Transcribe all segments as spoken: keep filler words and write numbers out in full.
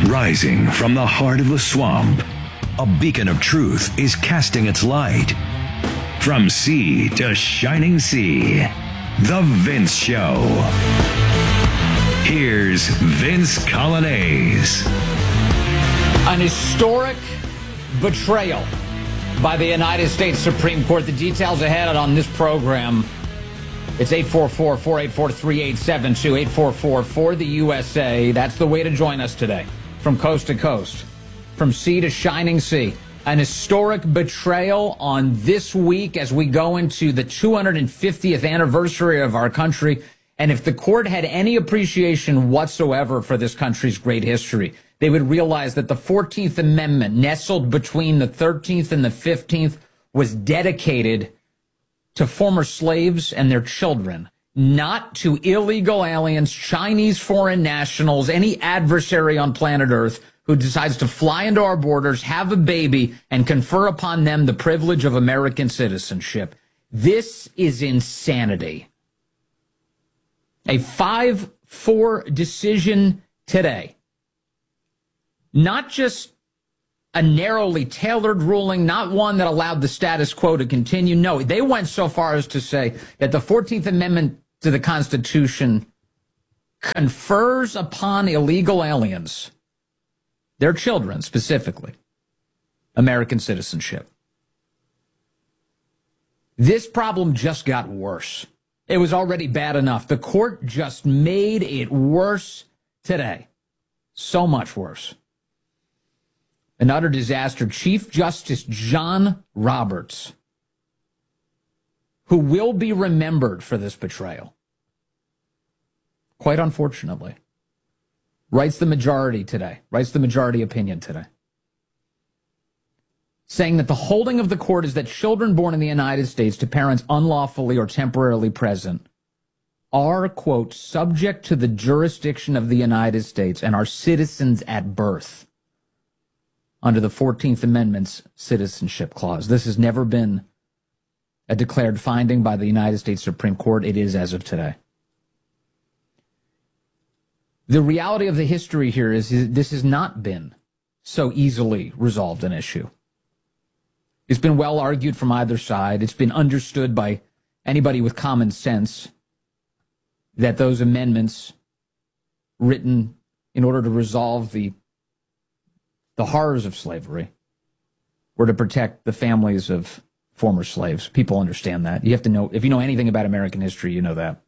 Rising from the heart of the swamp, a beacon of truth is casting its light. From sea to shining sea, The Vince Show. Here's Vince Coglianese. An historic betrayal by the United States Supreme Court. The details ahead on this program. It's eight four four, four eight four, three eight seven two, eight four four for the U S A. That's the way to join us today. From coast to coast, from sea to shining sea. An historic betrayal on this week as we go into the two hundred fiftieth anniversary of our country. And if the court had any appreciation whatsoever for this country's great history, they would realize that the fourteenth Amendment, nestled between the thirteenth and the fifteenth, was dedicated to former slaves and their children, not to illegal aliens, Chinese foreign nationals, any adversary on planet Earth who decides to fly into our borders, have a baby, and confer upon them the privilege of American citizenship. This is insanity. A five four decision today. Not just a narrowly tailored ruling, not one that allowed the status quo to continue. No, they went so far as to say that the fourteenth Amendment to the Constitution confers upon illegal aliens, their children specifically, American citizenship. This problem just got worse. It was already bad enough. The court just made it worse today. So much worse. An utter disaster. Chief Justice John Roberts, who will be remembered for this betrayal, quite unfortunately, writes the majority today, writes the majority opinion today, saying that the holding of the court is that children born in the United States to parents unlawfully or temporarily present are, quote, subject to the jurisdiction of the United States and are citizens at birth under the fourteenth Amendment's Citizenship Clause. This has never been a declared finding by the United States Supreme Court. It is as of today. The reality of the history here is this has not been so easily resolved an issue. It's been well argued from either side. It's been understood by anybody with common sense that those amendments written in order to resolve the the horrors of slavery were to protect the families of former slaves. People understand that. You have to know, if you know anything about American history, you know that.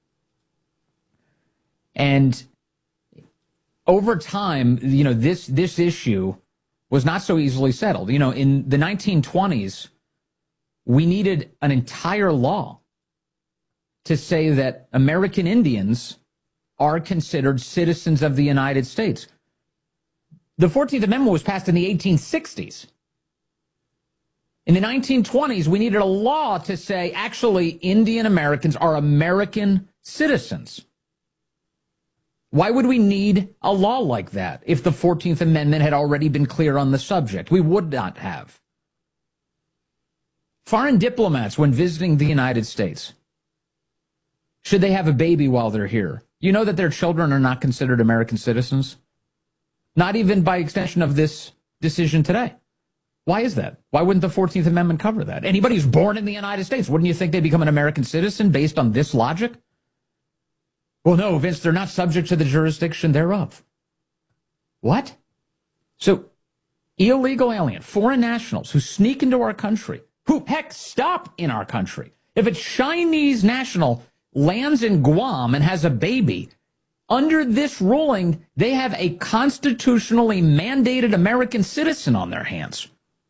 And over time, you know, this this issue was not so easily settled. You know, in the nineteen twenties, we needed an entire law to say that American Indians are considered citizens of the United States. The fourteenth Amendment was passed in the eighteen sixties. In the nineteen twenties, we needed a law to say, actually, Indian Americans are American citizens. Why would we need a law like that if the fourteenth Amendment had already been clear on the subject? We would not have. Foreign diplomats, when visiting the United States, should they have a baby while they're here, you know that their children are not considered American citizens? Not even by extension of this decision today. Why is that? Why wouldn't the fourteenth Amendment cover that? Anybody who's born in the United States, wouldn't you think they become an American citizen based on this logic? Well, no, Vince, they're not subject to the jurisdiction thereof. What? So, illegal alien, foreign nationals who sneak into our country, who, heck, stop in our country. If a Chinese national lands in Guam and has a baby, under this ruling, they have a constitutionally mandated American citizen on their hands.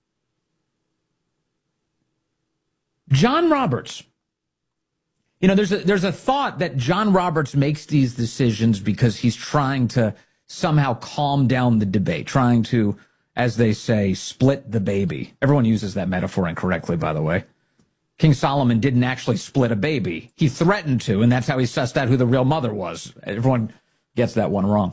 John Roberts. You know, there's a, there's a thought that John Roberts makes these decisions because he's trying to somehow calm down the debate, trying to, as they say, split the baby. Everyone uses that metaphor incorrectly, by the way. King Solomon didn't actually split a baby. He threatened to, and that's how he sussed out who the real mother was. Everyone gets that one wrong.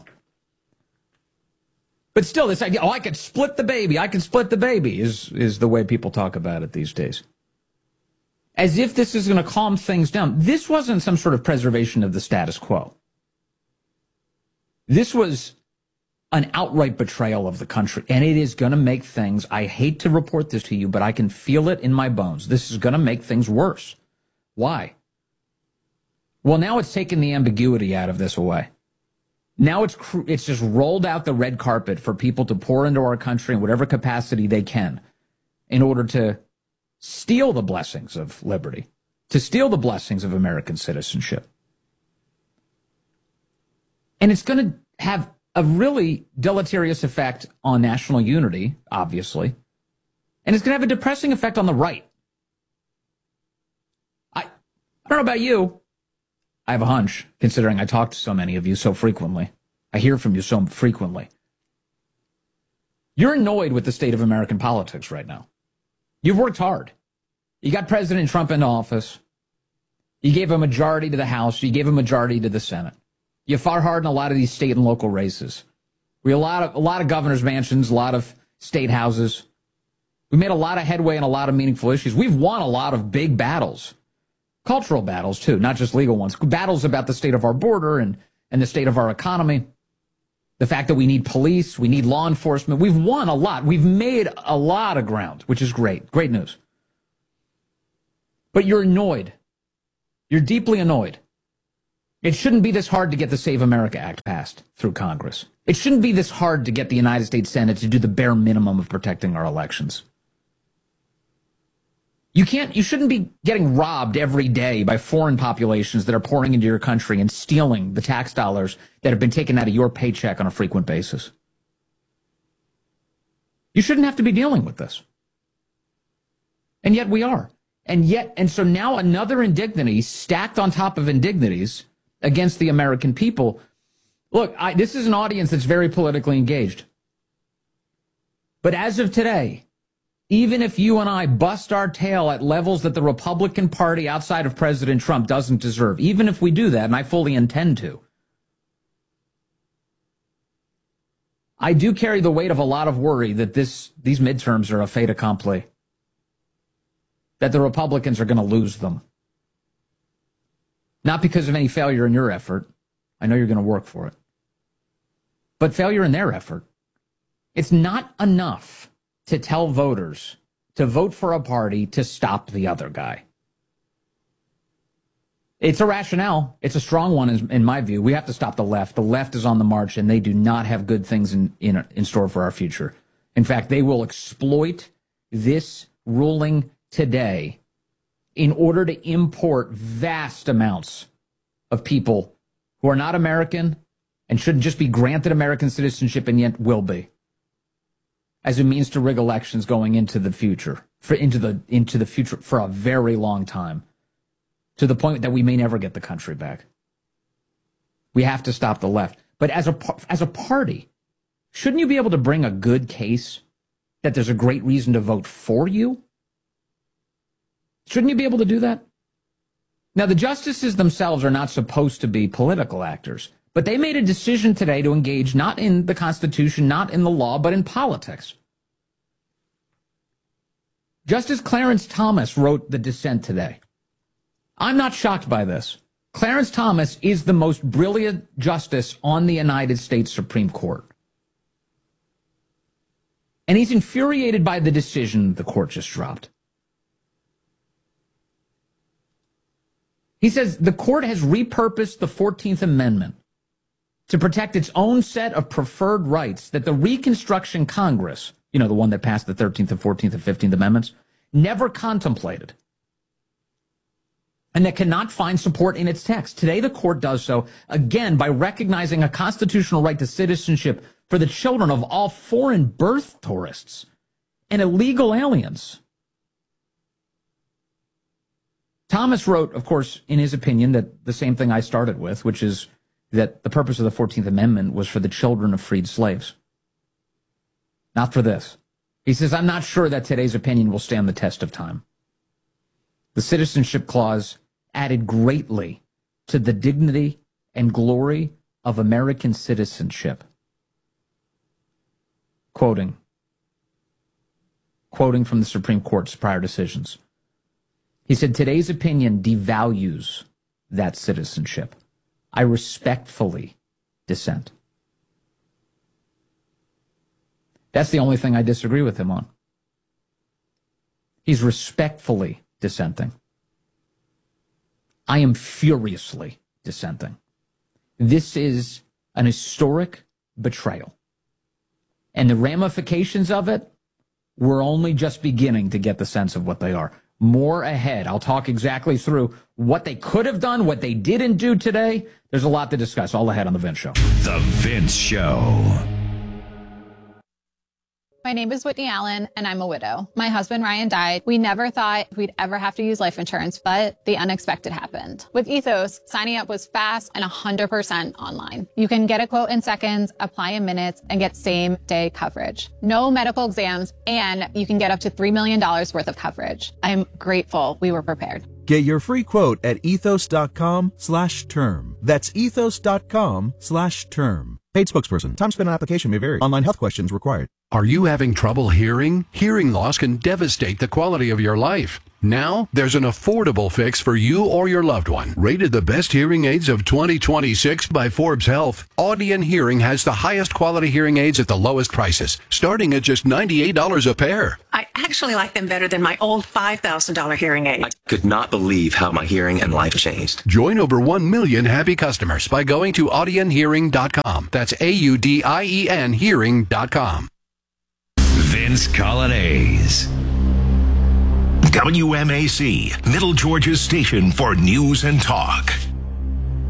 But still, this idea, oh, I could split the baby, I can split the baby, is, is the way people talk about it these days. As if this is going to calm things down. This wasn't some sort of preservation of the status quo. This was an outright betrayal of the country. And it is going to make things, I hate to report this to you, but I can feel it in my bones. This is going to make things worse. Why? Well, now it's taken the ambiguity out of this away. Now it's it's just rolled out the red carpet for people to pour into our country in whatever capacity they can in order to steal the blessings of liberty, to steal the blessings of American citizenship. And it's going to have a really deleterious effect on national unity, obviously. And it's going to have a depressing effect on the right. I, I don't know about you. I have a hunch, considering I talk to so many of you so frequently. I hear from you so frequently. You're annoyed with the state of American politics right now. You've worked hard. You got President Trump into office. You gave a majority to the House. You gave a majority to the Senate. You fought hard in a lot of these state and local races. We had a lot of, a lot of governor's mansions, a lot of state houses. We made a lot of headway in a lot of meaningful issues. We've won a lot of big battles. Cultural battles, too, not just legal ones. Battles about the state of our border and, and the state of our economy. The fact that we need police, we need law enforcement. We've won a lot. We've made a lot of ground, which is great. Great news. But you're annoyed. You're deeply annoyed. It shouldn't be this hard to get the Save America Act passed through Congress. It shouldn't be this hard to get the United States Senate to do the bare minimum of protecting our elections. You can't, you shouldn't be getting robbed every day by foreign populations that are pouring into your country and stealing the tax dollars that have been taken out of your paycheck on a frequent basis. You shouldn't have to be dealing with this. And yet we are. And yet, and so now another indignity stacked on top of indignities against the American people. Look, I, this is an audience that's very politically engaged. But as of today, even if you and I bust our tail at levels that the Republican Party outside of President Trump doesn't deserve, even if we do that, and I fully intend to, I do carry the weight of a lot of worry that this these midterms are a fait accompli, that the Republicans are going to lose them. Not because of any failure in your effort. I know you're going to work for it. But failure in their effort. It's not enough to tell voters to vote for a party to stop the other guy. It's a rationale. It's a strong one, in, in my view. We have to stop the left. The left is on the march, and they do not have good things in, in, in store for our future. In fact, they will exploit this ruling today in order to import vast amounts of people who are not American and shouldn't just be granted American citizenship and yet will be, as a means to rig elections going into the future, for into the into the future for a very long time, to the point that we may never get the country back. We have to stop the left. But as a as a party, shouldn't you be able to bring a good case that there's a great reason to vote for you? Shouldn't you be able to do that? Now, the justices themselves are not supposed to be political actors, but they made a decision today to engage not in the Constitution, not in the law, but in politics. Justice Clarence Thomas wrote the dissent today. I'm not shocked by this. Clarence Thomas is the most brilliant justice on the United States Supreme Court. And he's infuriated by the decision the court just dropped. He says the court has repurposed the fourteenth Amendment to protect its own set of preferred rights that the Reconstruction Congress, you know, the one that passed the thirteenth and fourteenth and fifteenth Amendments, never contemplated, and that cannot find support in its text. Today, the court does so, again, by recognizing a constitutional right to citizenship for the children of all foreign birth tourists and illegal aliens. Thomas wrote, of course, in his opinion, that the same thing I started with, which is that the purpose of the fourteenth Amendment was for the children of freed slaves. Not for this. He says, I'm not sure that today's opinion will stand the test of time. The Citizenship Clause added greatly to the dignity and glory of American citizenship. Quoting. Quoting from the Supreme Court's prior decisions. He said, today's opinion devalues that citizenship. I respectfully dissent. That's the only thing I disagree with him on. He's respectfully dissenting. I am furiously dissenting. This is an historic betrayal. And the ramifications of it, we're only just beginning to get the sense of what they are. More ahead. I'll talk exactly through what they could have done, what they didn't do today. There's a lot to discuss. All ahead on The Vince Show. The Vince Show. My name is Whitney Allen, and I'm a widow. My husband, Ryan, died. We never thought we'd ever have to use life insurance, but the unexpected happened. With Ethos, signing up was fast and one hundred percent online. You can get a quote in seconds, apply in minutes, and get same-day coverage. No medical exams, and you can get up to three million dollars worth of coverage. I'm grateful we were prepared. Get your free quote at ethos.com slash term. That's ethos.com slash term. Paid spokesperson. Time spent on application may vary. Online health questions required. Are you having trouble hearing? Hearing loss can devastate the quality of your life. Now, there's an affordable fix for you or your loved one. Rated the best hearing aids of twenty twenty-six by Forbes Health, Audion Hearing has the highest quality hearing aids at the lowest prices, starting at just ninety-eight dollars a pair. I actually like them better than my old five thousand dollars hearing aid. I could not believe how my hearing and life changed. Join over one million happy customers by going to audion hearing dot com. That's A U D I E N hearing dot com. Vince Colonnese. W M A C, Middle Georgia's station for news and talk.